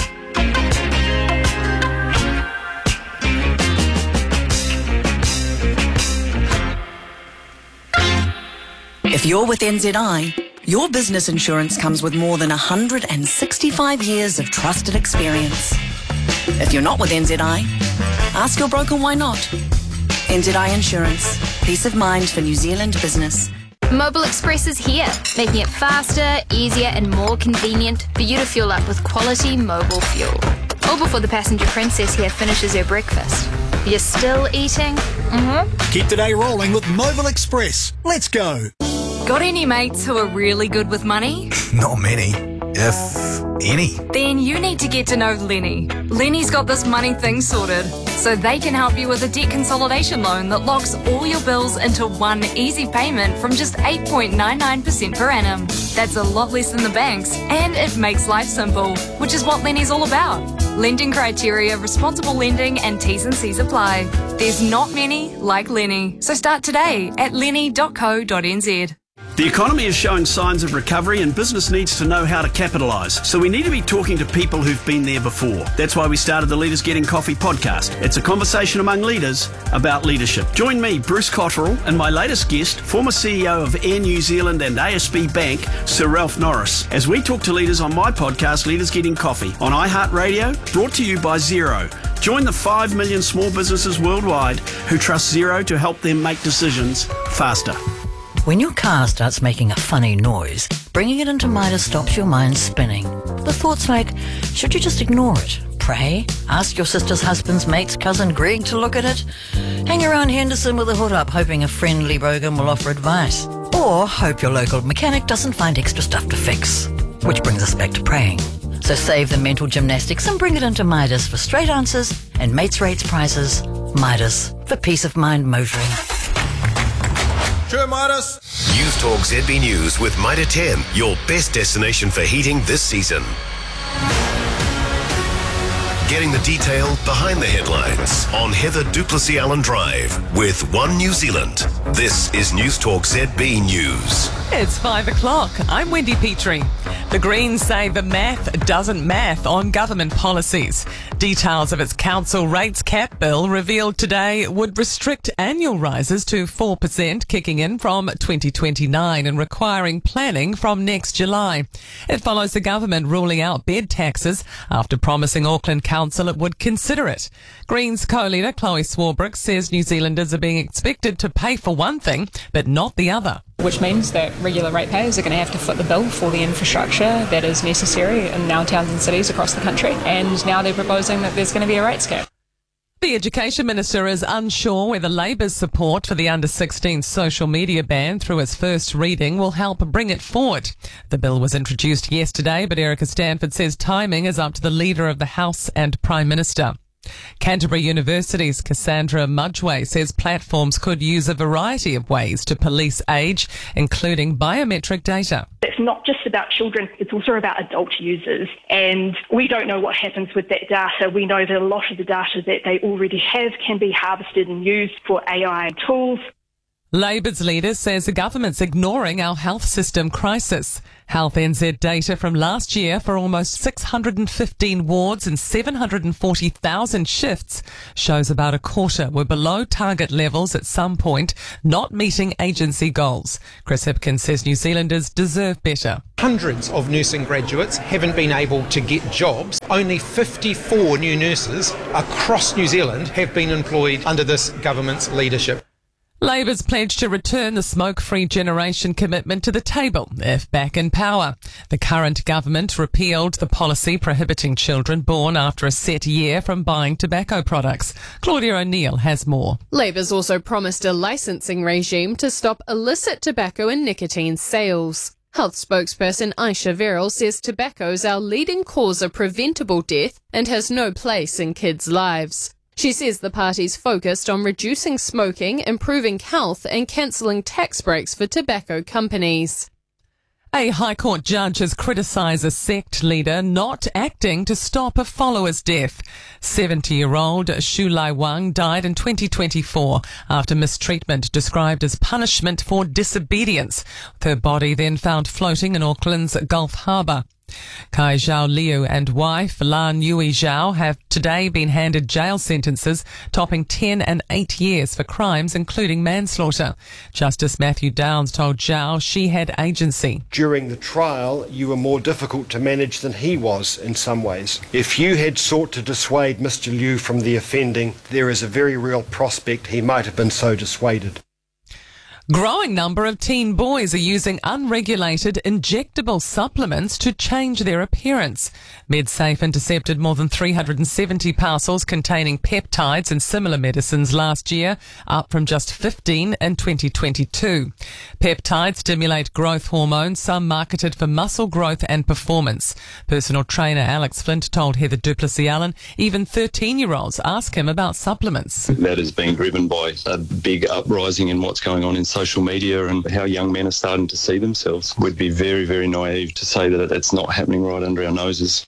If you're with NZI, your business insurance comes with more than 165 years of trusted experience. If you're not with NZI, ask your broker why not. NZI Insurance. Peace of mind for New Zealand business. Mobile Express is here, making it faster, easier and more convenient for you to fuel up with quality mobile fuel. All before the passenger princess here finishes her breakfast. You're still eating? Keep today rolling with Mobile Express. Let's go. Got any mates who are really good with money? Not many, if any. Then you need to get to know Lenny. Lenny's got this money thing sorted, so they can help you with a debt consolidation loan that locks all your bills into one easy payment from just 8.99% per annum. That's a lot less than the banks, and it makes life simple, which is what Lenny's all about. Lending criteria, responsible lending, and T's and C's apply. There's not many like Lenny, so start today at lenny.co.nz. The economy is showing signs of recovery and business needs to know how to capitalise. So we need to be talking to people who've been there before. That's why we started the Leaders Getting Coffee podcast. It's a conversation among leaders about leadership. Join me, Bruce Cotterill, and my latest guest, former CEO of Air New Zealand and ASB Bank, Sir Ralph Norris, as we talk to leaders on my podcast, Leaders Getting Coffee, on iHeartRadio, brought to you by Xero. Join the 5 million small businesses worldwide who trust Xero to help them make decisions faster. When your car starts making a funny noise, bringing it into Midas stops your mind spinning. The thoughts like, should you just ignore it? Pray? Ask your sister's husband's mate's cousin Greg to look at it? Hang around Henderson with a hood up hoping a friendly bogan will offer advice? Or hope your local mechanic doesn't find extra stuff to fix? Which brings us back to praying. So save the mental gymnastics and bring it into Midas for straight answers and mates rates prices. Midas, for peace of mind motoring. Sure, Midas. News Talk ZB News with Mitre 10, your best destination for heating this season. Getting the detail behind the headlines on Heather Duplessis Allen Drive with One New Zealand. This is News Talk ZB News. It's 5 o'clock. I'm Wendy Petrie. The Greens say the math doesn't math on government policies. Details of its council rates cap bill revealed today would restrict annual rises to 4%, kicking in from 2029 and requiring planning from next July. It follows the government ruling out bed taxes after promising Auckland Council it would consider it. Greens co-leader Chloe Swarbrick says New Zealanders are being expected to pay for one thing, but not the other. Which means that regular ratepayers are going to have to foot the bill for the infrastructure that is necessary in our towns and cities across the country. And now they're proposing that there's going to be a rates cap. The Education Minister is unsure whether Labour's support for the under-16 social media ban through its first reading will help bring it forward. The bill was introduced yesterday, but Erica Stanford says timing is up to the Leader of the House and Prime Minister. Canterbury University's Cassandra Mudgeway says platforms could use a variety of ways to police age, including biometric data. It's not just about children, it's also about adult users. And we don't know what happens with that data. We know that a lot of the data that they already have can be harvested and used for AI tools. Labour's leader says the government's ignoring our health system crisis. Health NZ data from last year for almost 615 wards and 740,000 shifts shows about a quarter were below target levels at some point, not meeting agency goals. Chris Hipkins says New Zealanders deserve better. Hundreds of nursing graduates haven't been able to get jobs. Only 54 new nurses across New Zealand have been employed under this government's leadership. Labour's pledged to return the smoke-free generation commitment to the table if back in power. The current government repealed the policy prohibiting children born after a set year from buying tobacco products. Claudia O'Neill has more. Labour's also promised a licensing regime to stop illicit tobacco and nicotine sales. Health spokesperson Aisha Verrill says tobacco is our leading cause of preventable death and has no place in kids' lives. She says the party's focused on reducing smoking, improving health and cancelling tax breaks for tobacco companies. A High Court judge has criticised a sect leader not acting to stop a follower's death. 70-year-old Shu Lai Wang died in 2024 after mistreatment described as punishment for disobedience, with her body then found floating in Auckland's Gulf Harbour. Kai Zhao Liu and wife Lan Yui Zhao have today been handed jail sentences topping 10 and 8 years for crimes including manslaughter. Justice Matthew Downs told Zhao she had agency. During the trial, you were more difficult to manage than he was in some ways. If you had sought to dissuade Mr. Liu from the offending, there is a very real prospect he might have been so dissuaded. Growing number of teen boys are using unregulated injectable supplements to change their appearance. MedSafe intercepted more than 370 parcels containing peptides and similar medicines last year, up from just 15 in 2022. Peptides stimulate growth hormones, some marketed for muscle growth and performance. Personal trainer Alex Flint told Heather Duplessis-Allen even 13-year-olds ask him about supplements. That is being driven by a big uprising in what's going on in social media and how young men are starting to see themselves. We'd be very, very naive to say that it's not happening right under our noses.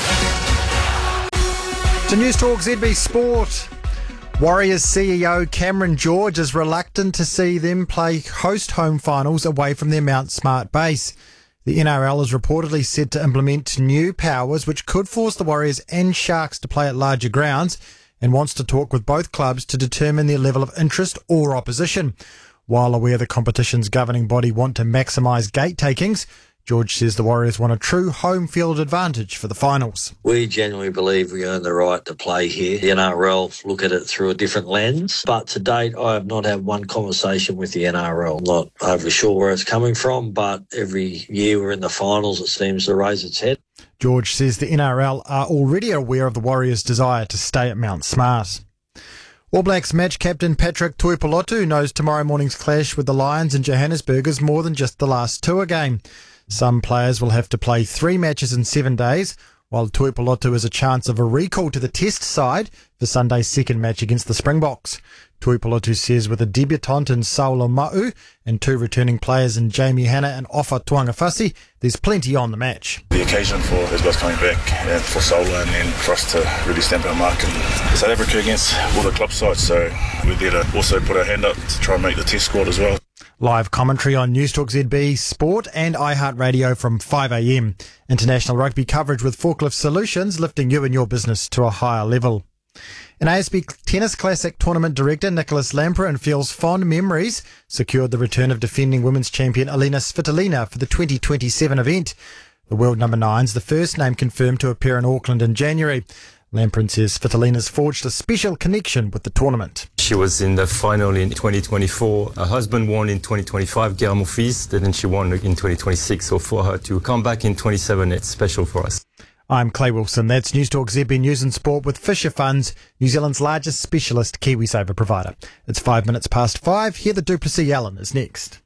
To News Talk ZB Sport. Warriors CEO Cameron George is reluctant to see them play host home finals away from their Mount Smart base. The NRL is reportedly set to implement new powers which could force the Warriors and Sharks to play at larger grounds and wants to talk with both clubs to determine their level of interest or opposition. While aware the competition's governing body want to maximise gate takings, George says the Warriors want a true home field advantage for the finals. We genuinely believe we earn the right to play here. The NRL look at it through a different lens, but to date I have not had one conversation with the NRL. Not overly sure where it's coming from, but every year we're in the finals it seems to raise its head. George says the NRL are already aware of the Warriors' desire to stay at Mount Smart. All Blacks match captain Patrick Tuipulotu knows tomorrow morning's clash with the Lions in Johannesburg is more than just the last tour game. Some players will have to play 3 matches in 7 days, while Tuipulotu has a chance of a recall to the Test side for Sunday's second match against the Springboks. Tuipulotu says with a debutant in Saulo Ma'u and 2 returning players in Jamie Hanna and Ofa Tuangafasi, there's plenty on the match. The occasion for those guys coming back and for Saulo and then for us to really stamp our mark in South Africa against all the club sides, so we're there to also put our hand up to try and make the Test squad as well. Live commentary on News Talk ZB Sport and iHeartRadio from 5am. International rugby coverage with Forklift Solutions, lifting you and your business to a higher level. An ASB Tennis Classic tournament director, Nicholas Lamprein, feels fond memories secured the return of defending women's champion Alina Svitolina for the 2027 event. The world number 9's the first name confirmed to appear in Auckland in January. Lamprein says Svitolina's forged a special connection with the tournament. She was in the final in 2024. Her husband won in 2025, Guillermo Fils, then she won in 2026. So for her to come back in 27, it's special for us. I'm Clay Wilson. That's News Talk ZB News and Sport with Fisher Funds, New Zealand's largest specialist KiwiSaver provider. It's 5 minutes past 5. Heather Duplessis-Allen is next.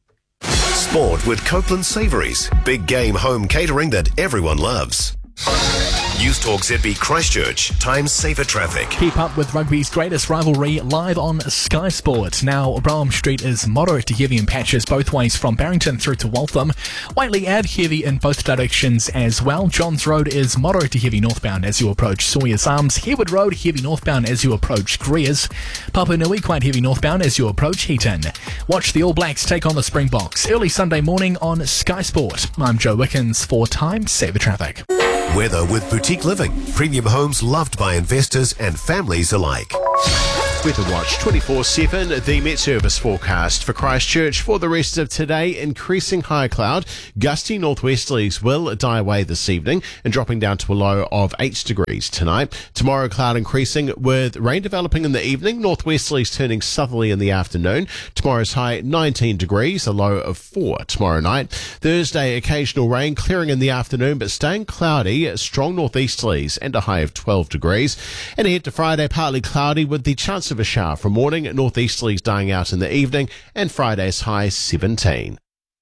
Sport with Copeland Savouries. Big game home catering that everyone loves. News Talk Talk ZB Christchurch. Time saver traffic. Keep up with rugby's greatest rivalry live on Sky Sport. Now, Brougham Street is moderate to heavy in patches both ways from Barrington through to Waltham. Whiteley Ave heavy in both directions as well. Johns Road is moderate to heavy northbound as you approach Sawyers Arms. Harewood Road heavy northbound as you approach Greers. Papua Nui quite heavy northbound as you approach Heaton. Watch the All Blacks take on the Springboks early Sunday morning on Sky Sport. I'm Joe Wickens for Time Saver Traffic. Weather with Boutique Living. Premium homes loved by investors and families alike. Weather Watch 24/7, the Met Service forecast for Christchurch for the rest of today. Increasing high cloud, gusty northwesterlies will die away this evening and dropping down to a low of 8 degrees tonight. Tomorrow cloud increasing with rain developing in the evening, northwesterlies turning southerly in the afternoon. Tomorrow's high 19 degrees, a low of 4 tomorrow night. Thursday occasional rain clearing in the afternoon but staying cloudy, strong northeasterlies and a high of 12 degrees. And ahead to Friday, partly cloudy with the chance of a shower from morning, northeasterlies dying out in the evening, and Friday's high 17.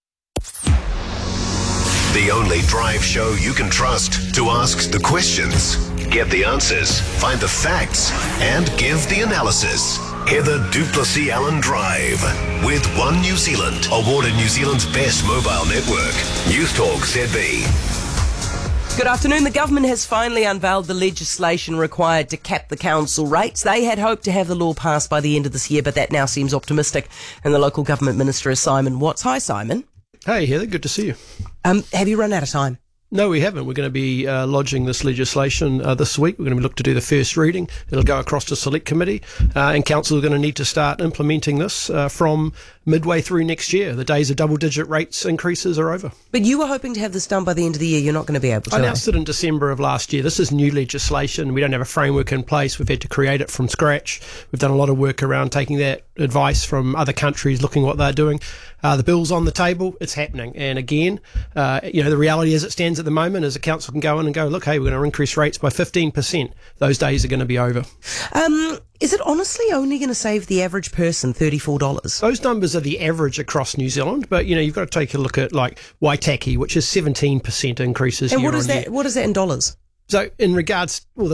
The only drive show you can trust to ask the questions, get the answers, find the facts, and give the analysis. Heather du Plessis-Allen Drive with One New Zealand, awarded New Zealand's best mobile network. News Talk ZB. Good afternoon. The government has finally unveiled the legislation required to cap the council rates. They had hoped to have the law passed by the end of this year, but that now seems optimistic. And the local government minister is Simon Watts. Hi, Simon. Hey, Heather. Good to see you. Have you run out of time? No, we haven't. We're going to be lodging this legislation this week. We're going to look to do the first reading. It'll go across to Select Committee, and Council are going to need to start implementing this from midway through next year. The days of double-digit rates increases are over. But you were hoping to have this done by the end of the year. You're not going to be able to. I announced it in December of last year. This is new legislation. We don't have a framework in place. We've had to create it from scratch. We've done a lot of work around taking that advice from other countries, looking what they're doing. The bill's on the table. It's happening. And again, the reality as it stands at the moment is the council can go in and go, look, hey, we're going to increase rates by 15%. Those days are going to be over. Is it honestly only going to save the average person $34? Those numbers are the average across New Zealand, but you've got to take a look at like Waitaki, which is 17% increases. And year what is on that? year. What is that in dollars? So in regards, the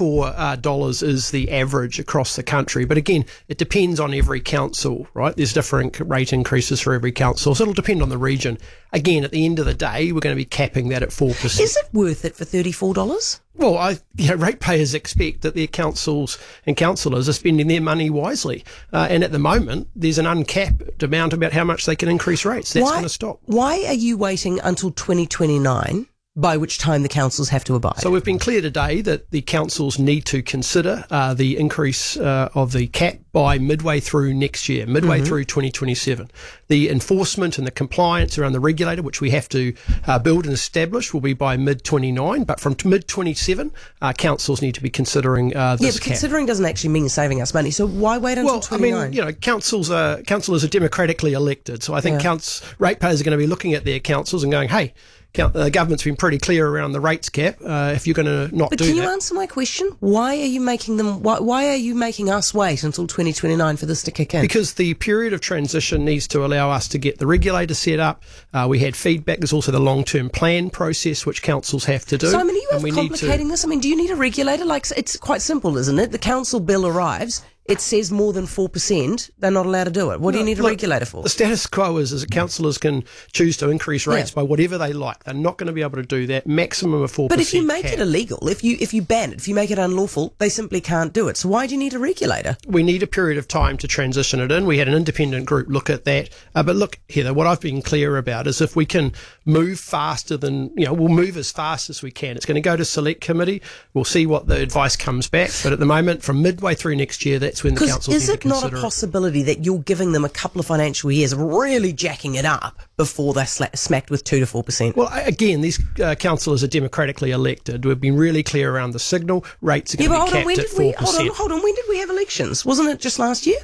$34 is the average across the country. But again, it depends on every council, right? There's different rate increases for every council. So it'll depend on the region. Again, at the end of the day, we're going to be capping that at 4%. Is it worth it for $34? Well, ratepayers expect that their councils and councillors are spending their money wisely. And at the moment, there's an uncapped amount about how much they can increase rates. That's going to stop. Why are you waiting until 2029? By which time the councils have to abide. So we've been clear today that the councils need to consider the increase of the cap by midway through next year, midway through 2027. The enforcement and the compliance around the regulator, which we have to build and establish, will be by mid-29. But from mid-27, councils need to be considering this cap. Yeah, but considering doesn't actually mean saving us money. So why wait until 29? I mean, councillors are democratically elected. So I think ratepayers are going to be looking at their councils and going, hey, the government's been pretty clear around the rates cap. If you're going to not do that, but can you answer my question? Why are you making them? Why are you making us wait until 2029 for this to kick in? Because the period of transition needs to allow us to get the regulator set up. We had feedback. There's also the long-term plan process which councils have to do. Simon, are you complicating this? I mean, do you need a regulator? Like, it's quite simple, isn't it? The council bill arrives. It says more than 4%, they're not allowed to do it. What do you need a regulator for? The status quo is that councillors can choose to increase rates by whatever they like. They're not going to be able to do that. Maximum of 4%. But if you make it illegal, if you ban it, if you make it unlawful, they simply can't do it. So why do you need a regulator? We need a period of time to transition it in. We had an independent group look at that. But look, Heather, what I've been clear about is if we can move faster than, we'll move as fast as we can. It's going to go to Select Committee. We'll see what the advice comes back. But at the moment, from midway through next year, that's when the council is it not a possibility that you're giving them a couple of financial years of really jacking it up before they're smacked with 2 to 4%? Well, again, these councillors are democratically elected. We've been really clear around the signal. Rates are going to be capped at 4%. Hold on. When did we have elections? Wasn't it just last year?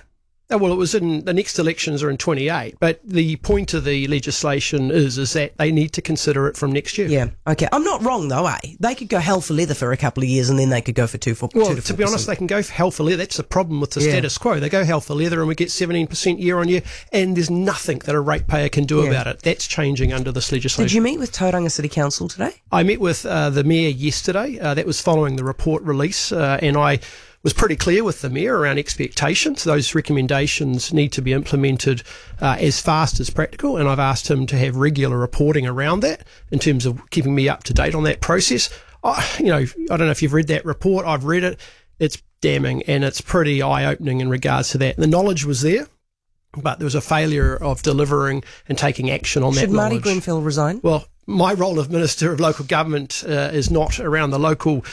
Well, it was in the next elections are in 28, but the point of the legislation is that they need to consider it from next year. Yeah, okay. I'm not wrong though, eh? They could go hell for leather for a couple of years and then they could go for 2 to 4%. Well, to be honest, they can go for hell for leather. That's the problem with the status quo. They go hell for leather and we get 17% year on year, and there's nothing that a ratepayer can do about it. That's changing under this legislation. Did you meet with Tauranga City Council today? I met with the Mayor yesterday. That was following the report release, and I was pretty clear with the Mayor around expectations. Those recommendations need to be implemented as fast as practical, and I've asked him to have regular reporting around that in terms of keeping me up to date on that process. I don't know if you've read that report. I've read it. It's damning, and it's pretty eye-opening in regards to that. The knowledge was there, but there was a failure of delivering and taking action on that knowledge. Should Marty Grenfell resign? Well, my role of Minister of Local Government is not around the local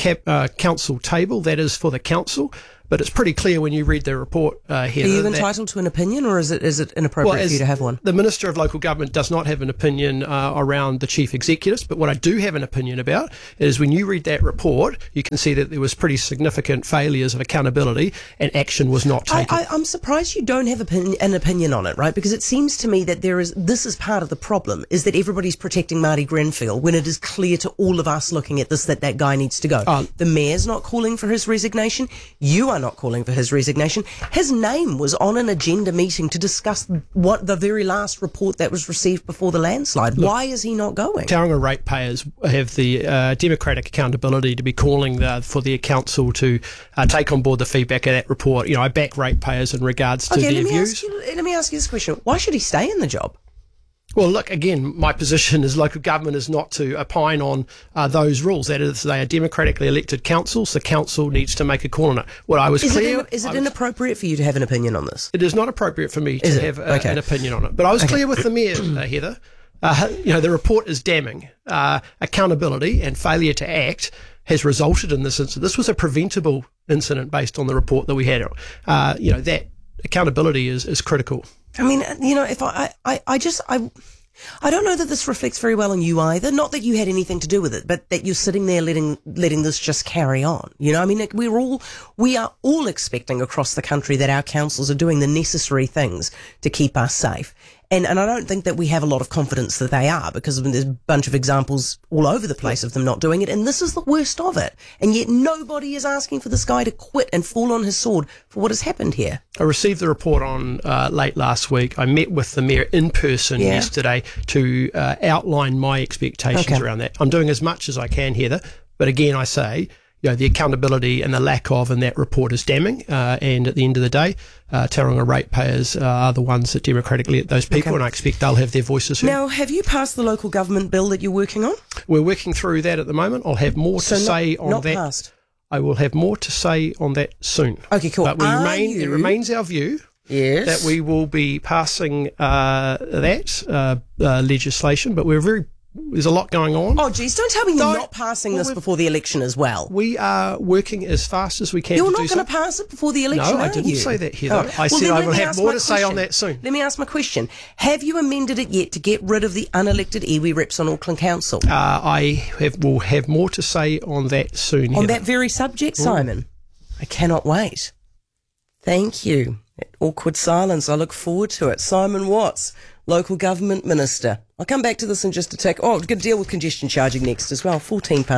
council table. That is for the council. But it's pretty clear when you read the report here. Are you entitled to an opinion, or is it inappropriate for you to have one? The Minister of Local Government does not have an opinion around the chief executives, but what I do have an opinion about is when you read that report, you can see that there was pretty significant failures of accountability and action was not taken. I'm surprised you don't have an opinion on it, right? Because it seems to me that this is part of the problem, is that everybody's protecting Marty Grenfell when it is clear to all of us looking at this that guy needs to go. The Mayor's not calling for his resignation. You are not calling for his resignation. His name was on an agenda meeting to discuss what the very last report that was received before the landslide. Look, why is he not going? Tauranga ratepayers have the democratic accountability to be calling for the council to take on board the feedback of that report. I back ratepayers in regards to their views. Let me ask you this question. Why should he stay in the job? Well, look, again, my position as local government is not to opine on those rules. That is, they are democratically elected councils. The council needs to make a call on it. What I was clear... Is it inappropriate for you to have an opinion on this? It is not appropriate for me to have an opinion on it. But I was clear with the Mayor, Heather. The report is damning. Accountability and failure to act has resulted in this incident. This was a preventable incident based on the report that we had. That accountability is critical. I mean, if I don't know that this reflects very well on you either. Not that you had anything to do with it, but that you're sitting there letting this just carry on. I mean, we are all expecting across the country that our councils are doing the necessary things to keep us safe. And I don't think that we have a lot of confidence that they are, because there's a bunch of examples all over the place of them not doing it. And this is the worst of it. And yet nobody is asking for this guy to quit and fall on his sword for what has happened here. I received the report on late last week. I met with the Mayor in person yesterday to outline my expectations around that. I'm doing as much as I can, Heather. But again, I say, the accountability and the lack of in that report is damning. And at the end of the day, Tauranga ratepayers are the ones that democratically elect those people, and I expect they'll have their voices heard. Now, have you passed the local government bill that you're working on? We're working through that at the moment. I'll have more to say on that. Passed. I will have more to say on that soon. Okay, cool. But it remains our view that we will be passing that legislation, but there's a lot going on. Oh, geez, don't tell me you're not passing this before the election as well. We are working as fast as we can to do so. You're not going to pass it before the election, No, I didn't say that, Heather. I said I will have more to say on that soon. Let me ask my question. Have you amended it yet to get rid of the unelected iwi reps on Auckland Council? Will have more to say on that soon, On Heather. that very subject, Simon? I cannot wait. Thank you. That awkward silence. I look forward to it. Simon Watts, Local Government Minister. I'll come back to this in just a tick. Oh, we're going to deal with congestion charging next as well.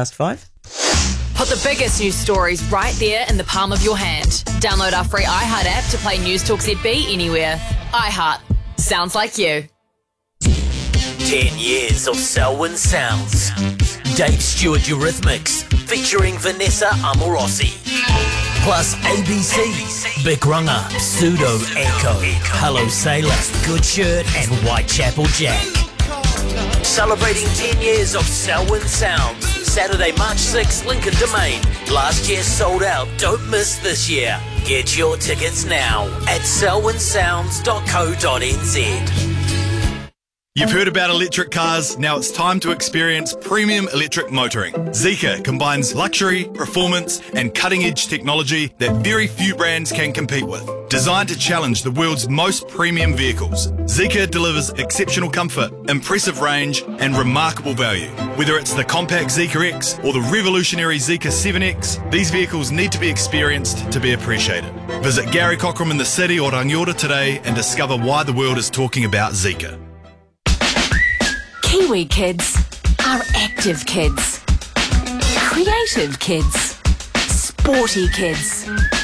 5:14. Put the biggest news stories right there in the palm of your hand. Download our free iHeart app to play News Talk ZB anywhere. iHeart. Sounds like you. 10 years of Selwyn Sounds. Dave Stewart Eurythmics featuring Vanessa Amorosi. Plus ABC, Big Runner, Pseudo Echo, Hello Sailor, Good Shirt and Whitechapel Jack. Celebrating 10 years of Selwyn Sounds. Saturday, March 6th, Lincoln Domain. Last year sold out. Don't miss this year. Get your tickets now at selwynsounds.co.nz. You've heard about electric cars, now it's time to experience premium electric motoring. Zeekr combines luxury, performance and cutting-edge technology that very few brands can compete with. Designed to challenge the world's most premium vehicles, Zeekr delivers exceptional comfort, impressive range and remarkable value. Whether it's the compact Zeekr X or the revolutionary Zeekr 7X, these vehicles need to be experienced to be appreciated. Visit Gary Cockram in the city or Rangiora today and discover why the world is talking about Zeekr. Kiwi kids are active kids, creative kids, sporty kids.